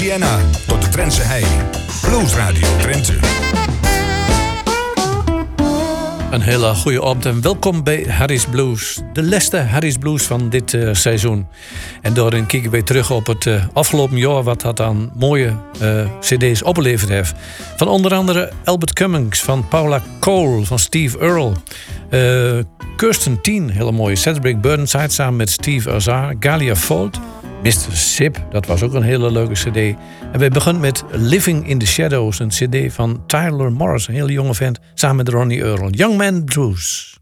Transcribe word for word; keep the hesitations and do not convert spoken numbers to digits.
Siena tot de Drentse hei. Blues Radio Drenthe. Een hele goede ochtend en welkom bij Harry's Blues. De laatste Harry's Blues van dit uh, seizoen. En daarin kijken we terug op het uh, afgelopen jaar... wat dat aan mooie uh, cd's opgeleverd heeft. Van onder andere Albert Cummings, van Paula Cole, van Steve Earle... Uh, Kirsten Teen, hele mooie Cedric Burnside samen met Steve Azar. Galia Folt, mister Sip, dat was ook een hele leuke cd. En wij beginnen met Living in the Shadows, een cd van Tyler Morris, een hele jonge vent, samen met Ronnie Earl. Young Man Blues.